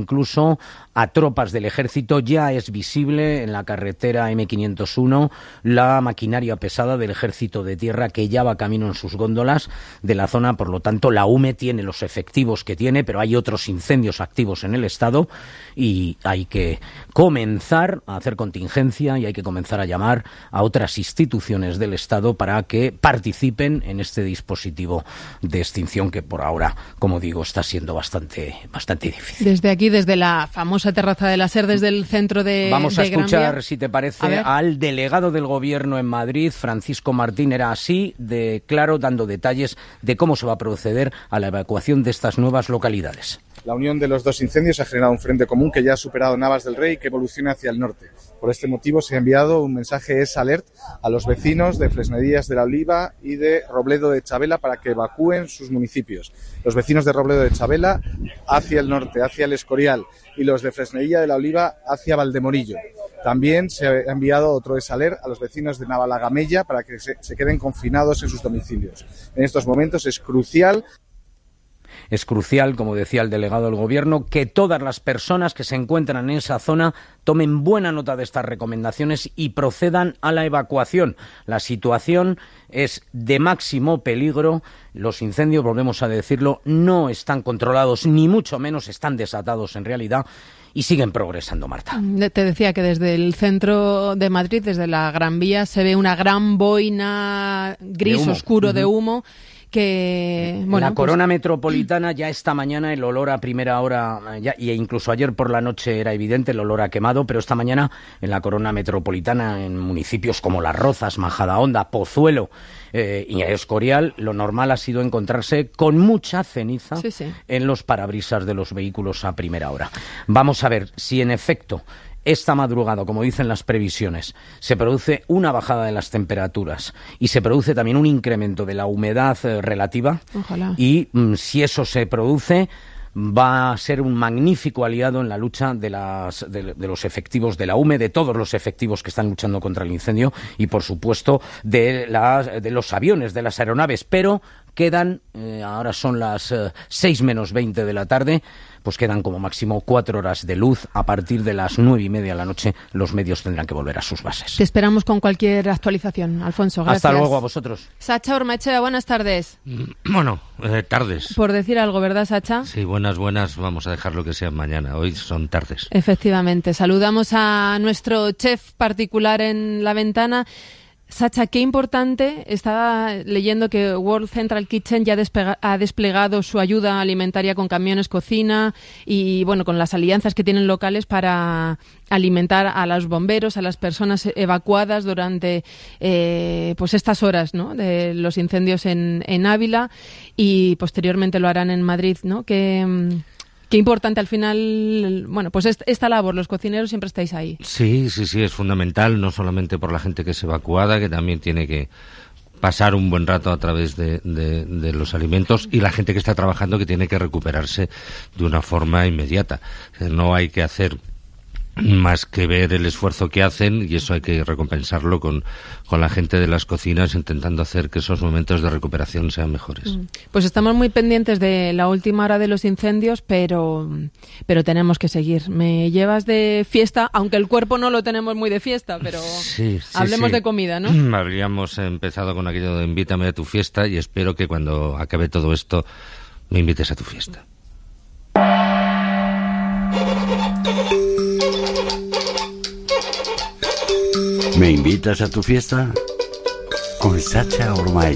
incluso a tropas del ejército. Ya es visible en la carretera M501 la maquinaria pesada del ejército de tierra que ya va camino en sus góndolas de la zona. Por lo tanto, la UME tiene los efectivos que tiene, pero hay otros incendios activos en el estado y hay que comenzar a hacer contingencia y hay que comenzar a llamar a otras instituciones del estado para que participen en este dispositivo de extinción que por ahora, como digo, está siendo bastante difícil. Desde aquí, desde la famosa terraza de la SER, desde el centro de Vamos a escuchar, Gran Vía, si te parece, al delegado del Gobierno en Madrid, Francisco Martín. Era así de claro, dando detalles de cómo se va a proceder a la evacuación de estas nuevas localidades. La unión de los dos incendios ha generado un frente común que ya ha superado Navas del Rey y que evoluciona hacia el norte. Por este motivo se ha enviado un mensaje SOS a los vecinos de Fresnedillas de la Oliva y de Robledo de Chabela para que evacúen sus municipios. Los vecinos de Robledo de Chabela hacia el norte, hacia el Escorial, y los de Fresnedilla de la Oliva hacia Valdemorillo. También se ha enviado otro SOS a los vecinos de Navalagamella para que se queden confinados en sus domicilios. En estos momentos es crucial, como decía el delegado del Gobierno, que todas las personas que se encuentran en esa zona tomen buena nota de estas recomendaciones y procedan a la evacuación. La situación es de máximo peligro. Los incendios, volvemos a decirlo, no están controlados, ni mucho menos están desatados en realidad. Y siguen progresando, Marta. Te decía que desde el centro de Madrid, desde la Gran Vía, se ve una gran boina gris oscuro de humo. Que, bueno, la corona metropolitana ya esta mañana el olor a primera hora, y incluso ayer por la noche era evidente el olor a quemado, pero esta mañana en la corona metropolitana, en municipios como Las Rozas, Majadahonda, Pozuelo y Escorial, lo normal ha sido encontrarse con mucha ceniza en los parabrisas de los vehículos a primera hora. Vamos a ver si en efecto esta madrugada, como dicen las previsiones, se produce una bajada de las temperaturas y se produce también un incremento de la humedad relativa. Ojalá. Y si eso se produce, va a ser un magnífico aliado en la lucha de los efectivos de la UME, de todos los efectivos que están luchando contra el incendio y, por supuesto, de los aviones, de las aeronaves. Pero quedan, ahora son las 6 menos 20 de la tarde, pues quedan como máximo 4 horas de luz. A partir de las 9:30 de la noche los medios tendrán que volver a sus bases. Te esperamos con cualquier actualización, Alfonso. Gracias. Hasta luego a vosotros. Sacha Ormaechea, buenas tardes. Bueno, tardes. Por decir algo, ¿verdad, Sacha? Sí, buenas, vamos a dejarlo que sea mañana. Hoy son tardes. Efectivamente. Saludamos a nuestro chef particular en la ventana. Sacha, qué importante, estaba leyendo que World Central Kitchen ya ha desplegado su ayuda alimentaria con camiones cocina y, bueno, con las alianzas que tienen locales para alimentar a los bomberos, a las personas evacuadas durante pues estas horas, ¿no?, de los incendios en Ávila, y posteriormente lo harán en Madrid, ¿no? Qué importante al final, bueno, pues esta labor, los cocineros siempre estáis ahí. Sí, es fundamental, no solamente por la gente que es evacuada, que también tiene que pasar un buen rato a través de los alimentos, y la gente que está trabajando, que tiene que recuperarse de una forma inmediata. No hay que hacer más que ver el esfuerzo que hacen, y eso hay que recompensarlo con la gente de las cocinas, intentando hacer que esos momentos de recuperación sean mejores. Pues estamos muy pendientes de la última hora de los incendios, pero tenemos que seguir. Me llevas de fiesta, aunque el cuerpo no lo tenemos muy de fiesta, pero hablemos de comida, ¿no? Habríamos empezado con aquello de invítame a tu fiesta, y espero que cuando acabe todo esto me invites a tu fiesta. ¿Me invitas a tu fiesta? Con Sacha Ormaechea.